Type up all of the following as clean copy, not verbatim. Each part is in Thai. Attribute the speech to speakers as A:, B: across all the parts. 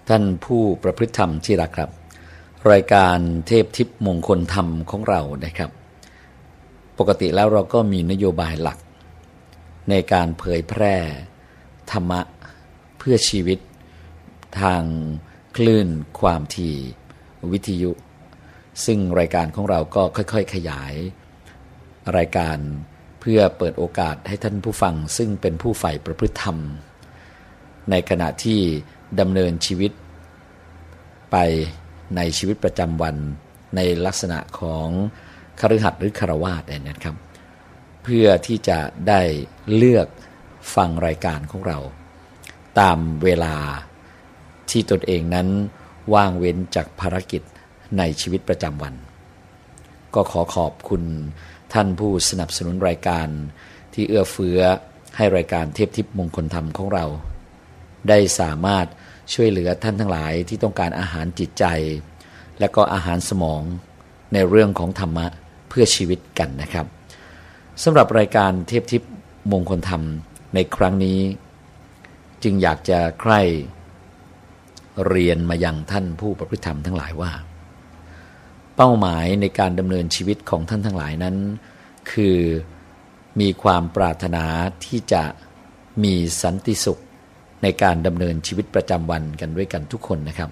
A: ท่านผู้ประพฤติธรรมที่รักครับรายการเทพทิพย์มงคลธรรมของเรานะครับปกติแล้วเราก็มีนโยบายหลักในการเผยแพร่ธรรมะเพื่อชีวิตทางคลื่นความถี่วิทยุซึ่งรายการของเราก็ค่อยๆขยายรายการเพื่อเปิดโอกาสให้ท่านผู้ฟังซึ่งเป็นผู้ใฝ่ประพฤติธรรมในขณะที่ดำเนินชีวิตไปในชีวิตประจำวันในลักษณะของคฤหัสถ์หรือฆราวาสนะครับเพื่อที่จะได้เลือกฟังรายการของเราตามเวลาที่ตนเองนั้นว่างเว้นจากภารกิจในชีวิตประจำวันก็ขอขอบคุณท่านผู้สนับสนุนรายการที่เอื้อเฟื้อให้รายการเทพทิพย์มงคลธรรมของเราได้สามารถช่วยเหลือท่านทั้งหลายที่ต้องการอาหารจิตใจและก็อาหารสมองในเรื่องของธรรมะเพื่อชีวิตกันนะครับสำหรับรายการเทพทิพย์มงคลธรรมในครั้งนี้จึงอยากจะใคร่เรียนมายังท่านผู้ประพฤติธรรมทั้งหลายว่าเป้าหมายในการดำเนินชีวิตของท่านทั้งหลายนั้นคือมีความปรารถนาที่จะมีสันติสุขในการดำเนินชีวิตประจำวันกันด้วยกันทุกคนนะครับ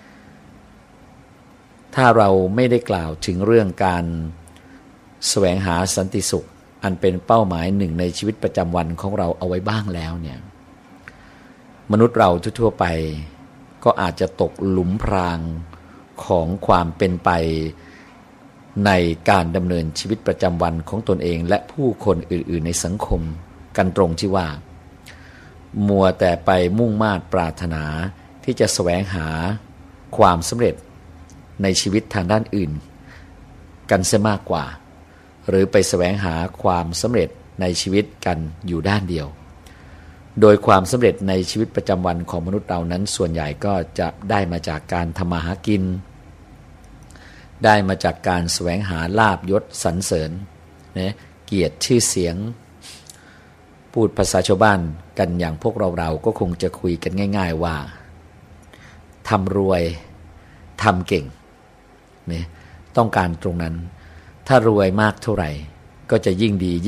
A: ถ้าเราไม่ได้กล่าวถึงเรื่องการแสวงหาสันติสุขอันเป็นเป้าหมายหนึ่งในชีวิตประจำวันของเราเอาไว้บ้างแล้วเนี่ยมนุษย์เราทั่วๆไปก็อาจจะตกหลุมพรางของความเป็นไปในการดำเนินชีวิตประจำวันของตนเองและผู้คนอื่นๆในสังคมกันตรงที่ว่ามัวแต่ไปมุ่งมา่ปรารถนาที่จะแสวงหาความสำเร็จในชีวิตทางด้านอื่นกันเสียมากกว่าหรือไปแสวงหาความสำเร็จในชีวิตกันอยู่ด้านเดียวโดยความสำเร็จในชีวิตประจำวันของมนุษย์เรานั้นส่วนใหญ่ก็จะได้มาจากการทำมาหากินได้มาจากการแสวงหาลาภยศสรรเสริญนะเกียรติชื่อเสียงพูดภาษาชาวบ้านกันอย่างพวกเราก็คงจะคุยกันง่ายๆว่าทำรวยทำเก่งเนี่ยต้องการตรงนั้นถ้ารวยมากเท่าไหร่ก็จะยิ่งดี